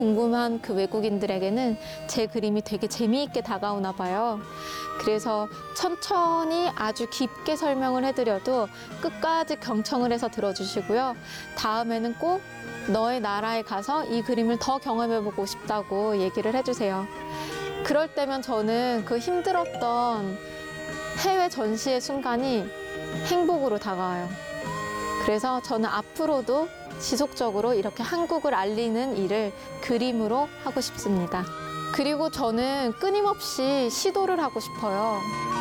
궁금한 그 외국인들에게는 제 그림이 되게 재미있게 다가오나 봐요. 그래서 천천히 아주 깊게 설명을 해드려도 끝까지 경청을 해서 들어주시고요. 다음에는 꼭 너의 나라에 가서 이 그림을 더 경험해보고 싶다고 얘기를 해주세요. 그럴 때면 저는 그 힘들었던 해외 전시의 순간이 행복으로 다가와요. 그래서 저는 앞으로도 지속적으로 이렇게 한국을 알리는 일을 그림으로 하고 싶습니다. 그리고 저는 끊임없이 시도를 하고 싶어요.